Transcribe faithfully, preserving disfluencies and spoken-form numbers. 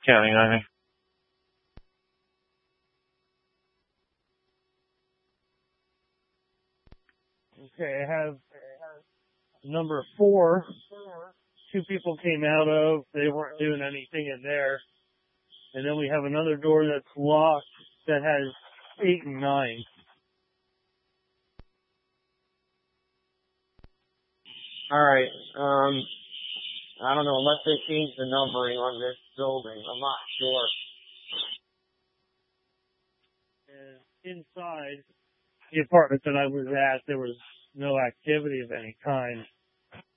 counting on me. Okay, I have number four. Two people came out of. They weren't doing anything in there. And then we have another door that's locked that has eight and nine. All right. Um, I don't know, unless they changed the numbering on this building. I'm not sure. And inside the apartment that I was at, there was no activity of any kind.